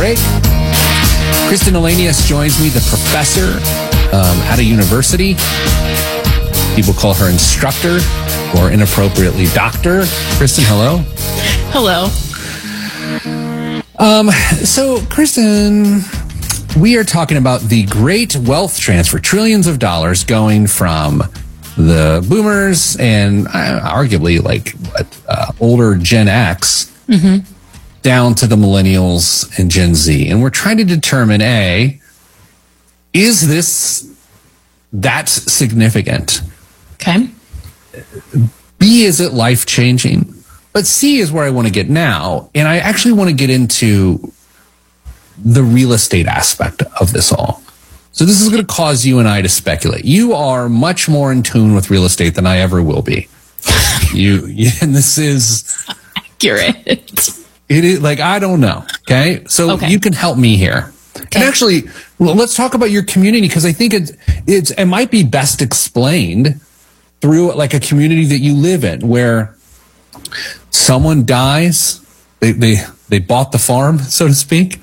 break. Kristen Elanius joins me, the professor at a university. People call her instructor or inappropriately doctor. Kristen, hello. Hello. So, Kristen, we are talking about the great wealth transfer, trillions of dollars going from the boomers and arguably older Gen X down to the millennials and Gen Z. And we're trying to determine, A, is this that significant? Okay. B, is it life-changing? But C is where I want to get now. And I actually want to get into the real estate aspect of this all. So this is going to cause you and I to speculate. You are much more in tune with real estate than I ever will be. And this is accurate. It is I don't know. Okay. So You can help me here. Okay. And actually, let's talk about your community, because I think it might be best explained through a community that you live in, where someone dies, they bought the farm, so to speak.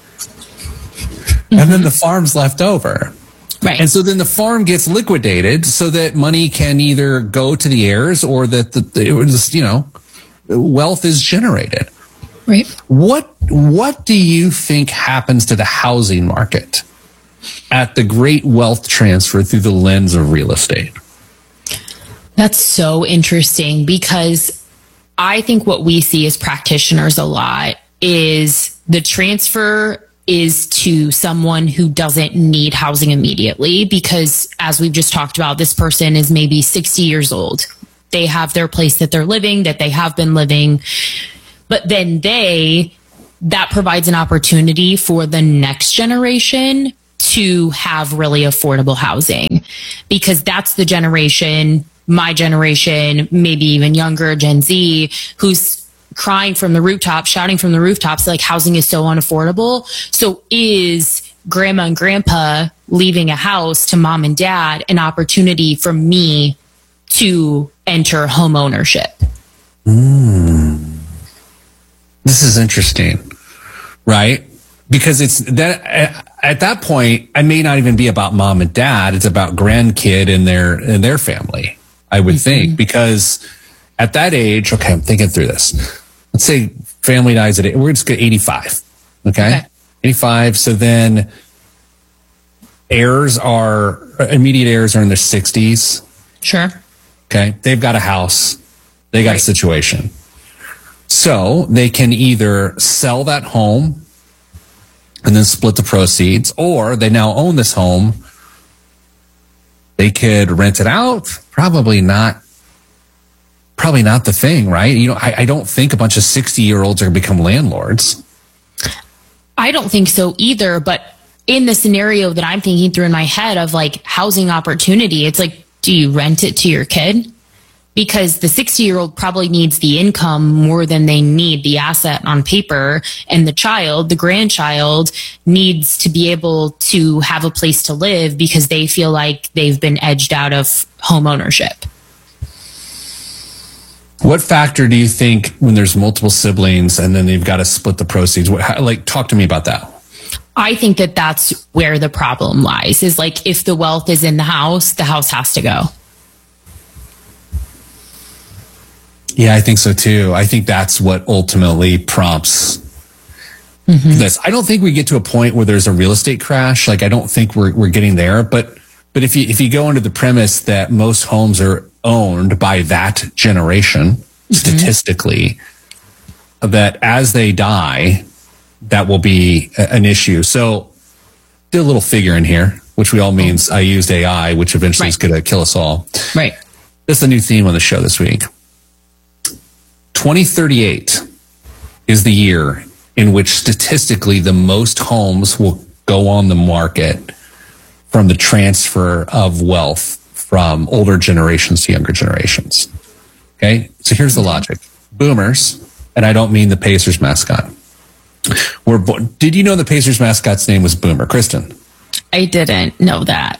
And then the farm's left over. Right. And so then the farm gets liquidated so that money can either go to the heirs or that wealth is generated. Right. What do you think happens to the housing market at the great wealth transfer through the lens of real estate? That's so interesting, because I think what we see as practitioners a lot is the transfer is to someone who doesn't need housing immediately, because as we've just talked about, this person is maybe 60 years old. They have their place that they're living, that they have been living, but then that provides an opportunity for the next generation to have really affordable housing, because that's the generation, my generation, maybe even younger, Gen Z, who's crying from the rooftop, shouting from the rooftops, housing is so unaffordable. So is grandma and grandpa leaving a house to mom and dad an opportunity for me to enter home ownership? This is interesting, right? Because it's that at that point, I may not even be about mom and dad. It's about grandkid and their family, I would think, because at that age, okay, I'm thinking through this. Let's say family dies at, we're just going to 85. Okay. 85. So then immediate heirs are in their 60s. Sure. Okay. They've got a house. They got a situation. So they can either sell that home and then split the proceeds, or they now own this home. They could rent it out. Probably not the thing, right? I don't think a bunch of 60-year-olds are going to become landlords. I don't think so either. But in the scenario that I'm thinking through in my head of housing opportunity, it's do you rent it to your kid? Because the 60-year-old probably needs the income more than they need the asset on paper. And the grandchild needs to be able to have a place to live because they feel like they've been edged out of home ownership. What factor do you think when there's multiple siblings and then they've got to split the proceeds? Talk to me about that. I think that's where the problem lies, is if the wealth is in the house has to go. Yeah, I think so too. I think that's what ultimately prompts this. I don't think we get to a point where there's a real estate crash. I don't think we're getting there. But if you go into the premise that most homes are owned by that generation, statistically, that as they die, that will be an issue. So did a little figure in here, which we all means I used AI, which eventually is going to kill us all. Right. That's the new theme on the show this week. 2038 is the year in which statistically the most homes will go on the market from the transfer of wealth from older generations to younger generations. Okay, so here's the logic. Boomers, and I don't mean the Pacers mascot, did you know the Pacers mascot's name was Boomer? Kristen? I didn't know that.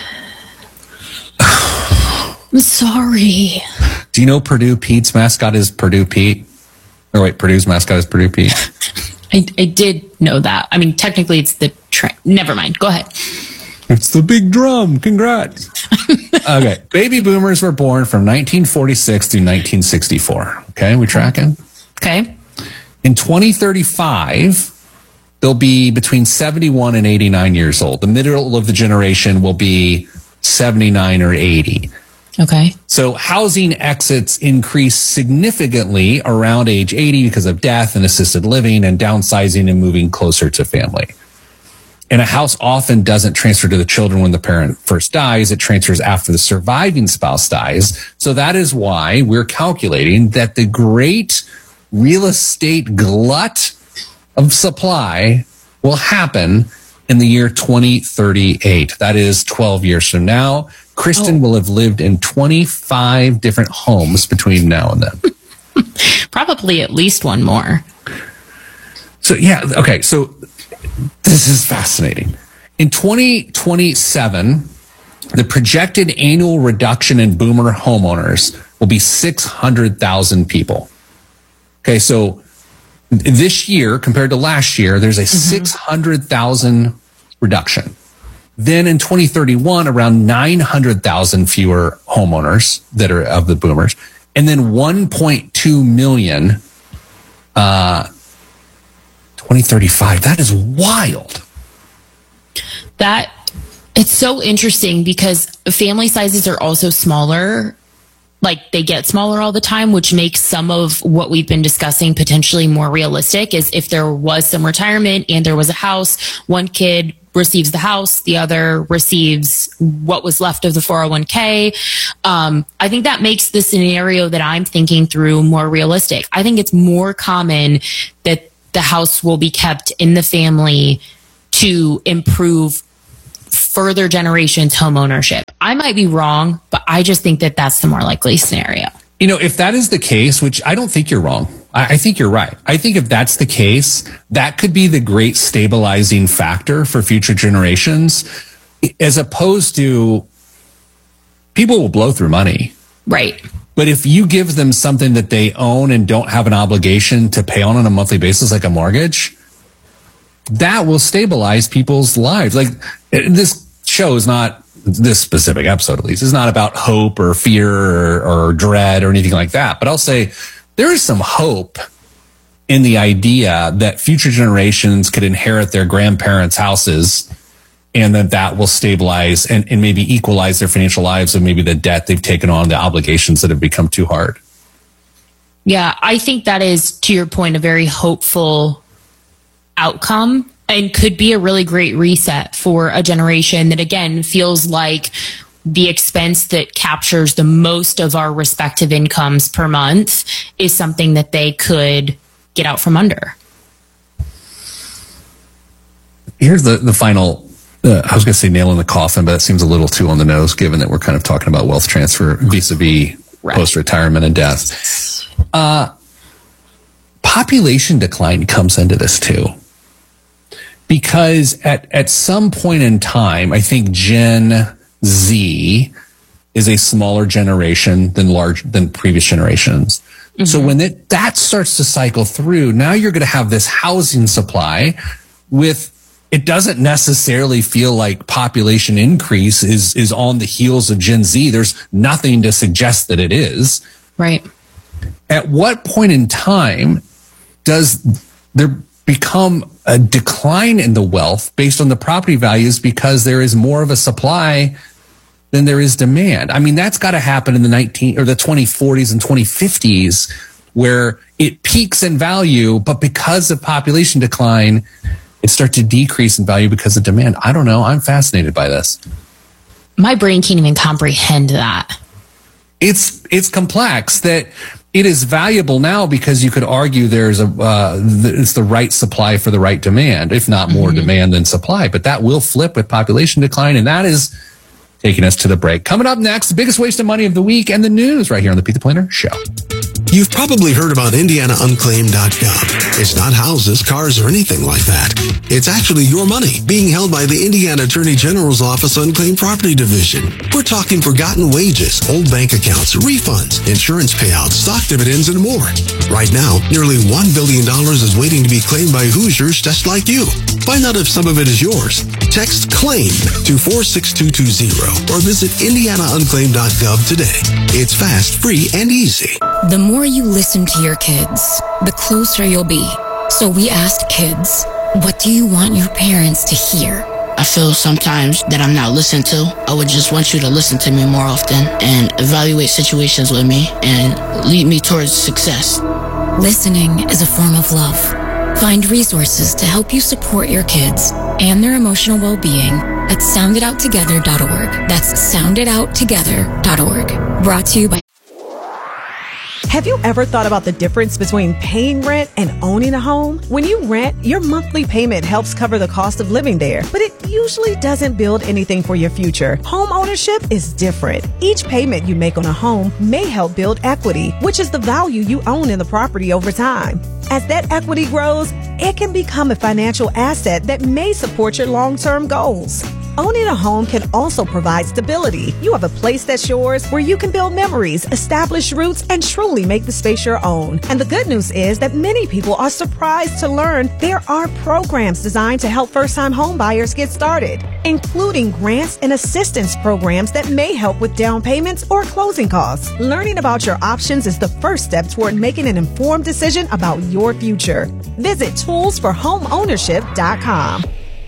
I'm sorry. Do you know Purdue Pete's mascot is Purdue Pete? Or wait, Purdue's mascot is Purdue Pete? I did know that. I mean, technically it's the never mind. Go ahead. It's the big drum. Congrats. Okay. Baby boomers were born from 1946 to 1964. Okay. We tracking? Okay. In 2035, they'll be between 71 and 89 years old. The middle of the generation will be 79 or 80. Okay. So housing exits increase significantly around age 80 because of death and assisted living and downsizing and moving closer to family. And a house often doesn't transfer to the children when the parent first dies. It transfers after the surviving spouse dies. So that is why we're calculating that the great real estate glut of supply will happen in the year 2038. That is 12 years from now. Kristen will have lived in 25 different homes between now and then. Probably at least one more. So, yeah. Okay. So this is fascinating. In 2027, the projected annual reduction in boomer homeowners will be 600,000 people. Okay. So this year compared to last year, there's a 600,000 reduction. Then in 2031, around 900,000 fewer homeowners that are of the boomers. And then 1.2 million, 2035. That is wild. That it's so interesting because family sizes are also smaller. Like they get smaller all the time, which makes some of what we've been discussing potentially more realistic. Is if there was some retirement and there was a house, one kid receives the house, the other receives what was left of the 401k. I think that makes the scenario that I'm thinking through more realistic. I think it's more common that the house will be kept in the family to improve further generations home ownership. I might be wrong, but I just think that that's the more likely scenario. You know, if that is the case, which I don't think you're wrong. I think you're right. I think if that's the case, that could be the great stabilizing factor for future generations, as opposed to people will blow through money. Right. But if you give them something that they own and don't have an obligation to pay on a monthly basis, like a mortgage, that will stabilize people's lives. Like this show is not, this specific episode at least, is not about hope or fear or dread or anything like that. But I'll say there is some hope in the idea that future generations could inherit their grandparents' houses and that will stabilize and maybe equalize their financial lives and maybe the debt they've taken on, the obligations that have become too hard. Yeah, I think that is, to your point, a very hopeful outcome and could be a really great reset for a generation that, again, feels like the expense that captures the most of our respective incomes per month is something that they could get out from under. Here's the final, I was going to say nail in the coffin, but that seems a little too on the nose given that we're kind of talking about wealth transfer vis-a-vis post-retirement and death. Population decline comes into this too. Because at some point in time, I think Gen Z is a smaller generation than previous generations. Mm-hmm. So when that starts to cycle through, now you're going to have this housing supply with, it doesn't necessarily feel like population increase is on the heels of Gen Z. There's nothing to suggest that it is. Right. At what point in time does there become a decline in the wealth based on the property values because there is more of a supply than there is demand? I mean, that's got to happen in the 2040s and 2050s where it peaks in value, but because of population decline, it starts to decrease in value because of demand. I don't know. I'm fascinated by this. My brain can't even comprehend that. It's complex that it is valuable now because you could argue there's it's the right supply for the right demand, if not more demand than supply. But that will flip with population decline, and that is taking us to the break. Coming up next, the biggest waste of money of the week and the news right here on the Pete the Planner Show. You've probably heard about IndianaUnclaimed.gov. It's not houses, cars, or anything like that. It's actually your money being held by the Indiana Attorney General's Office Unclaimed Property Division. We're talking forgotten wages, old bank accounts, refunds, insurance payouts, stock dividends, and more. Right now, nearly $1 billion is waiting to be claimed by Hoosiers just like you. Find out if some of it is yours. Text CLAIM to 46220 or visit IndianaUnclaimed.gov today. It's fast, free, and easy. The more you listen to your kids, the closer you'll be. So we asked kids, what do you want your parents to hear? I feel sometimes that I'm not listened to. I would just want you to listen to me more often and evaluate situations with me and lead me towards success. Listening is a form of love. Find resources to help you support your kids and their emotional well-being at sounditouttogether.org. That's sounditouttogether.org. Brought to you by... Have you ever thought about the difference between paying rent and owning a home? When you rent, your monthly payment helps cover the cost of living there, but it usually doesn't build anything for your future. Home ownership is different. Each payment you make on a home may help build equity, which is the value you own in the property over time. As that equity grows, it can become a financial asset that may support your long-term goals. Owning a home can also provide stability. You have a place that's yours where you can build memories, establish roots, and truly make the space your own. And the good news is that many people are surprised to learn there are programs designed to help first-time home buyers get started, including grants and assistance programs that may help with down payments or closing costs. Learning about your options is the first step toward making an informed decision about your future. Visit toolsforhomeownership.com.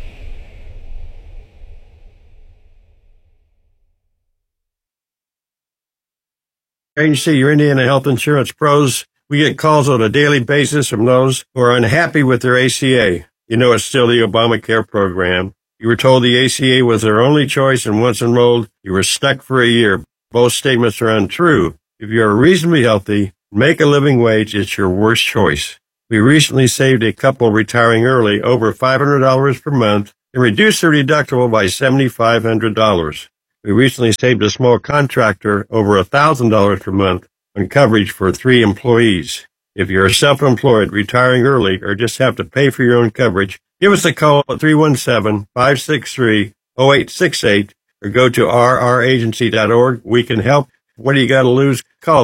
Agency, your Indiana Health Insurance Pros. We get calls on a daily basis from those who are unhappy with their ACA. You know it's still the Obamacare program. You were told the ACA was their only choice, and once enrolled, you were stuck for a year. Both statements are untrue. If you are reasonably healthy, make a living wage, it's your worst choice. We recently saved a couple retiring early over $500 per month and reduced their deductible by $7,500. We recently saved a small contractor over $1,000 per month on coverage for 3 employees. If you're self-employed, retiring early, or just have to pay for your own coverage, give us a call at 317-563-0868 or go to rragency.org. We can help. What do you got to lose? Call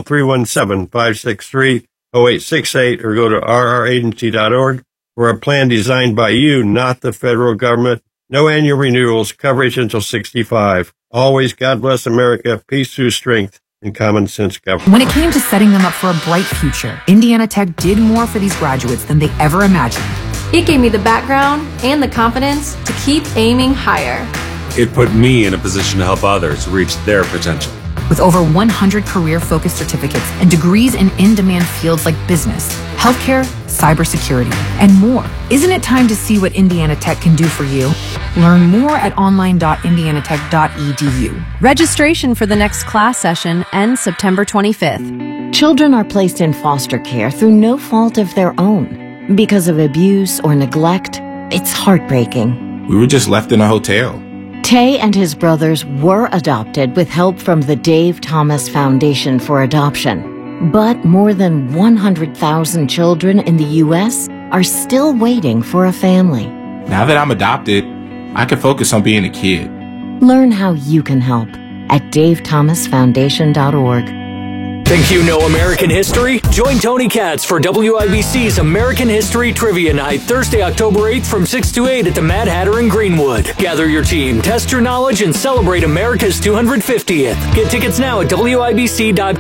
317-563-0868 or go to rragency.org. We're a plan designed by you, not the federal government. No annual renewals, coverage until 65. Always, God bless America, peace through strength, and common sense government. When it came to setting them up for a bright future, Indiana Tech did more for these graduates than they ever imagined. It gave me the background and the confidence to keep aiming higher. It put me in a position to help others reach their potential. With over 100 career-focused certificates and degrees in in-demand fields like business, healthcare, cybersecurity, and more. Isn't it time to see what Indiana Tech can do for you? Learn more at online.indianatech.edu. Registration for the next class session ends September 25th. Children are placed in foster care through no fault of their own. Because of abuse or neglect, it's heartbreaking. We were just left in a hotel. Tay and his brothers were adopted with help from the Dave Thomas Foundation for Adoption. But more than 100,000 children in the U.S. are still waiting for a family. Now that I'm adopted, I can focus on being a kid. Learn how you can help at davethomasfoundation.org. Think you know American history? Join Tony Katz for WIBC's American History Trivia Night, Thursday, October 8th from 6 to 8 at the Mad Hatter in Greenwood. Gather your team, test your knowledge, and celebrate America's 250th. Get tickets now at WIBC.com.